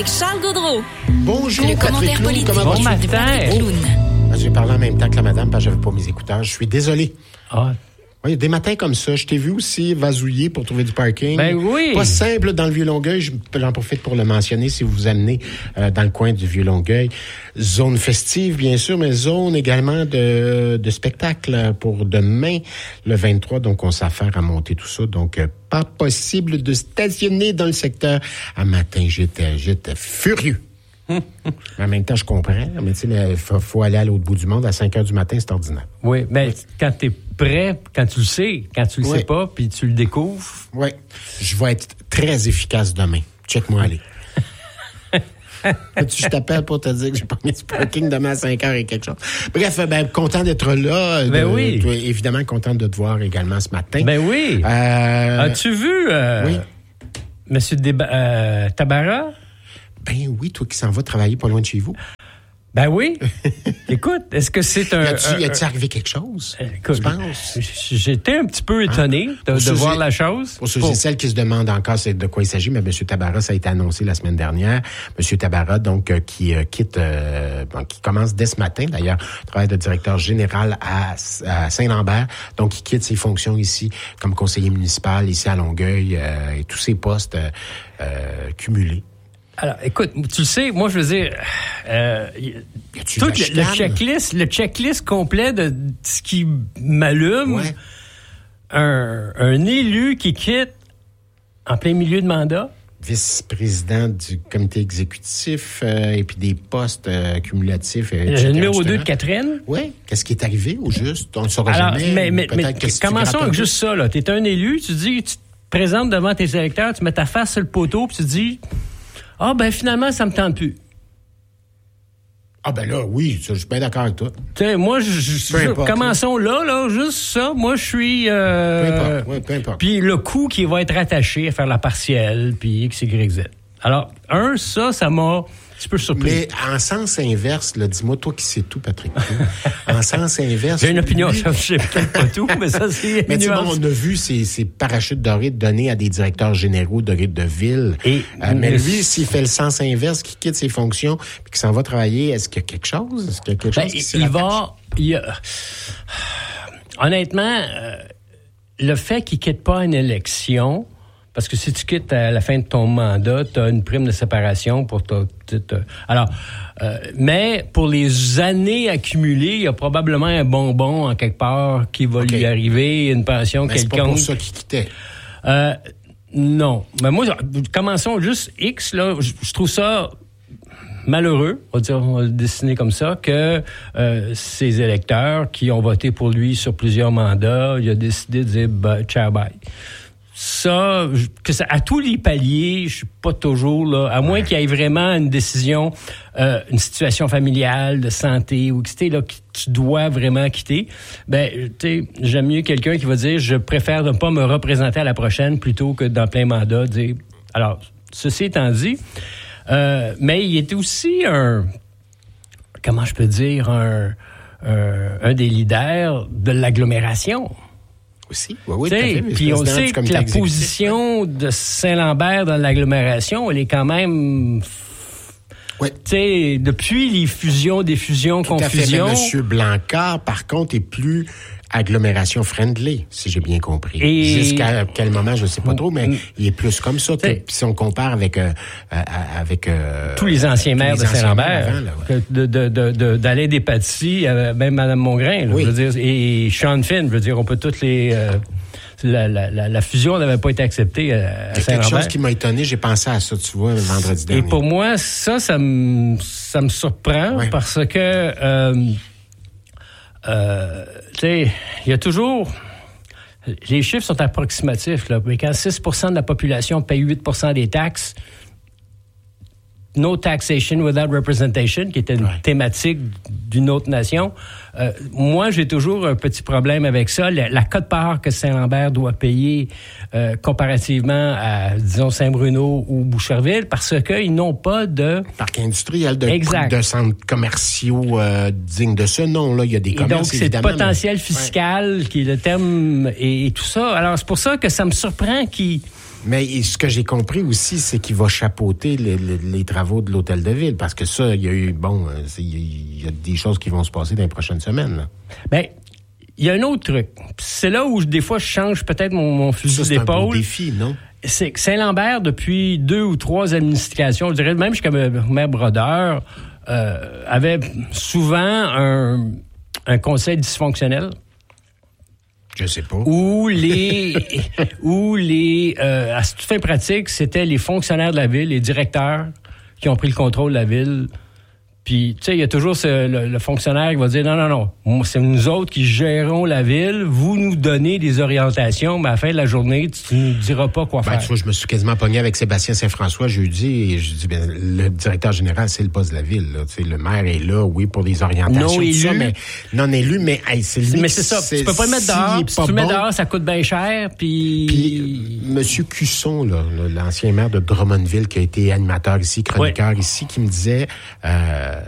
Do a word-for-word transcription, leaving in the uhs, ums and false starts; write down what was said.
avec Charles Gaudreau. Bonjour, Le commentaire Patrick politique Loun, Bon matin. de Patrick Loun. Ah, j'ai parlé en même temps que la madame parce que j'avais pas mes écouteurs. Je suis désolé. Ah, Oui, des matins comme ça, je t'ai vu aussi vasouiller pour trouver du parking. Ben oui. Pas simple dans le Vieux-Longueuil. Je- J'en profite pour le mentionner si vous vous amenez euh, dans le coin du Vieux-Longueuil. Zone festive, bien sûr, mais zone également de, de spectacle pour demain, le vingt-trois. Donc, on s'affaire à monter tout ça. Donc, euh, pas possible de stationner dans le secteur. À matin, j'étais, j'étais furieux. En même temps, je comprends. Mais tu sais, il faut, faut aller à l'autre bout du monde. À cinq heures du matin, c'est ordinaire. oui, mais quand t'es prêt, quand tu le sais, quand tu le Oui. sais pas, puis tu le découvres. Oui. Je vais être très efficace demain. Check-moi aller. Tu, je t'appelle pour te dire que j'ai pas mis du parking demain à cinq heures et quelque chose. Bref, ben, content d'être là. Ben De- oui. toi, évidemment, content de te voir également ce matin. Ben oui. Euh, As-tu vu, euh, oui. Monsieur Déba- euh, Tabarra? Ben oui, toi qui s'en vas travailler pas loin de chez vous. Ben oui. Écoute, est-ce que c'est un... Y a-tu, un- y a-tu arrivé quelque chose? Écoute, tu penses? j- j'étais un petit peu étonné de, Pour de ceux voir et- la chose. Pour ceux Pour- et celles qui se demandent encore c'est de quoi il s'agit, mais M. Tabarra, ça a été annoncé la semaine dernière. M. Tabarra, donc, euh, qui euh, quitte, euh, bon, qui commence dès ce matin, d'ailleurs, travail de directeur général à, à Saint-Lambert. Donc, il quitte ses fonctions ici comme conseiller municipal, ici à Longueuil, euh, et tous ses postes euh, euh, cumulés. Alors, écoute, tu le sais, moi, je veux dire, euh, y- Y a-tu tout de la le, le chicane? checklist, le checklist complet de ce qui m'allume, Ouais. un, un élu qui quitte en plein milieu de mandat. Vice-président du comité exécutif euh, et puis des postes euh, cumulatifs. et Le cetera, numéro et cetera. deux de Catherine. Oui. Qu'est-ce qui est arrivé au juste? On ne le saura Alors, jamais. mais, mais, Peut-être mais que si tu commençons grattes un avec peu. juste ça, là. T'es un élu, tu dis, tu te présentes devant tes électeurs, tu mets ta face sur le poteau, puis tu dis, ah, ben, finalement, ça me tente plus. Ah ben là, oui, ça, je suis bien d'accord avec toi. Tu sais, moi, je, je- Peu je- importe, commençons là, là, juste ça. Moi, je suis... Peu Euh, importe, ouais, peu importe. Puis le coût qui va être attaché à faire la partielle, puis X, Y, Z. Alors, un, ça, ça m'a un petit peu surpris. Mais en sens inverse, là, dis-moi, toi qui sais tout, Patrick, en sens inverse... J'ai une opinion, lui- je sais peut-être pas tout, mais ça, c'est Mais une tu sais, bon, nuance. on a vu ces, ces parachutes dorés donnés à des directeurs généraux de, de ville. Et- Euh, mais mais- lui, s'il fait le sens inverse, qu'il quitte ses fonctions puis qu'il s'en va travailler, est-ce qu'il y a quelque chose? Est-ce qu'il y a quelque Ben, chose qui s'y il rattache? va... il y a- Honnêtement, euh, le fait qu'il quitte pas une élection, parce que si tu quittes à la fin de ton mandat, tu as une prime de séparation pour ta... ta- ta- Alors, euh, mais pour les années accumulées, il y a probablement un bonbon en quelque part qui va OK. lui arriver, une pension Mais c'est pas quelconque. pour ça qu'il quittait. Euh, non. Mais moi, commençons juste X, là. Je, je trouve ça malheureux, on va dire, on va le dessiner comme ça, que euh, ces électeurs qui ont voté pour lui sur plusieurs mandats, il a décidé de dire bah, ciao, bye. Ça, je- que ça, à tous les paliers, je suis pas toujours là, à moins qu'il y ait vraiment une décision, euh, une situation familiale, de santé, ou que tu sais, là, que tu dois vraiment quitter. Ben, tu sais, j'aime mieux quelqu'un qui va dire, je préfère ne pas me représenter à la prochaine plutôt que dans plein mandat dire. Alors, ceci étant dit, euh, mais il était aussi un, comment je peux dire, un, un, un des leaders de l'agglomération. Aussi. Oui, oui, tout à T'sais, fait. puis on Président sait du que comité la exécutif. position de Saint-Lambert dans l'agglomération, elle est quand même... Oui. Tu sais, depuis les fusions, des fusions, Tout à fait. confusions... Mais M. Blancard, par contre, est plus agglomération friendly, si j'ai bien compris. Et- Jusqu'à quel moment, je ne sais pas trop, mais Mm. il est plus comme ça. que- T'sais- si on compare avec euh, euh, avec euh, tous les anciens tous maires les de anciens Saint-Lambert, maires avant, là, ouais. que de, de, de, de, d'Alain Despatie, euh, même Mme Mongrain, là, Oui. je veux dire, et Sean Finn, je veux dire, on peut toutes les... euh, la, la, la, la fusion n'avait pas été acceptée à, à Il y a quelque Saint-Lambert. chose qui m'a étonné, j'ai pensé à ça, tu vois, le vendredi Et dernier. pour moi, ça, ça me, ça me surprend Ouais. parce que, euh, euh, tu sais, il y a toujours... Les chiffres sont approximatifs, là, mais quand six pour cent de la population paye huit pour cent des taxes, No Taxation Without Representation, qui était une Ouais. thématique d'une autre nation. Euh, moi, j'ai toujours un petit problème avec ça. La, la quote-part que Saint-Lambert doit payer euh, comparativement à, disons, Saint-Bruno ou Boucherville, parce qu'ils n'ont pas de... Parc industriel, de, Exact. de centres commerciaux euh, dignes de ce nom. Là, il y a des Et commerces, donc, c'est le évidemment, potentiel mais- fiscal qui est le terme et, et tout ça. Alors, c'est pour ça que ça me surprend qu'il Mais ce que j'ai compris aussi, c'est qu'il va chapeauter les, les, les travaux de l'hôtel de ville, parce que ça, il y a eu, bon, il y a des choses qui vont se passer dans les prochaines semaines. Là. Ben, il y a un autre truc. C'est là où, des fois, je change peut-être mon, mon fusil ça, d'épaule. C'est un beau défi, non? C'est que Saint-Lambert, depuis deux ou trois administrations, je dirais même jusqu'à maire Brodeur, euh, avait souvent un, un conseil dysfonctionnel. Je sais pas. Où les, où les, euh, à toute fin pratique, c'était les fonctionnaires de la ville, les directeurs qui ont pris le contrôle de la ville. Puis, tu sais, il y a toujours ce, le, le fonctionnaire qui va dire, non, non, non, c'est nous autres qui gérons la ville, vous nous donnez des orientations, mais à la fin de la journée, tu ne nous diras pas quoi ben, faire. Tu vois, je me suis quasiment pogné avec Sébastien Saint-François jeudi, et je dis, ben, le directeur général, c'est le poste de la ville. Là. Tu sais, le maire est là, oui, pour des orientations, non élu, ça, mais non élu, mais hey, c'est lui. Mais c'est ça, c'est, tu peux pas le mettre dehors, si tu le mets dehors, ça coûte bien cher, puis... Puis, Monsieur Cusson, là, l'ancien maire de Drummondville, qui a été animateur ici, chroniqueur oui. ici, qui me disait... Euh,